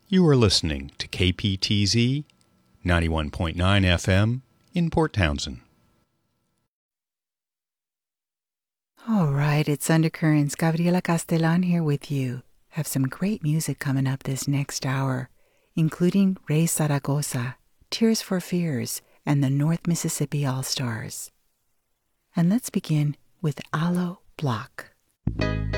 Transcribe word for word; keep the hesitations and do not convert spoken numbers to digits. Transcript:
You are listening to K P T Z ninety-one point nine F M in Port Townsend. All right, it's Undercurrents. Gabriela Castellan here with you. Have some great music coming up this next hour, including Ray Zaragoza, Tears for Fears, and the North Mississippi All-Stars. And let's begin with Aloe Block.